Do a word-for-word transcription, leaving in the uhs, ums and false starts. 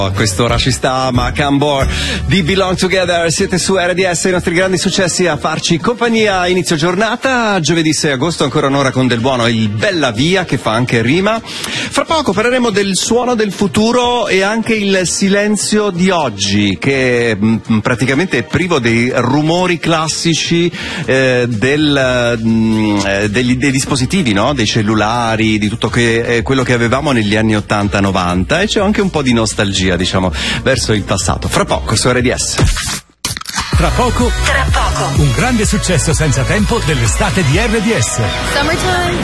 A quest'ora ci sta Macambor di Belong Together. Siete su R D S, i nostri grandi successi a farci compagnia. Inizio giornata, giovedì sei agosto, ancora un'ora con Del Buono, il Bella Via, che fa anche rima. Fra poco parleremo del suono del futuro e anche il silenzio di oggi, che mh, praticamente è privo dei rumori classici eh, del, mh, degli, dei dispositivi, no? Dei cellulari, di tutto che, eh, quello che avevamo negli anni ottanta novanta, e c'è anche un po' di nostalgia, diciamo, verso il passato. Fra poco su R D S. Tra poco, tra poco, un grande successo senza tempo dell'estate di R D S. Summertime.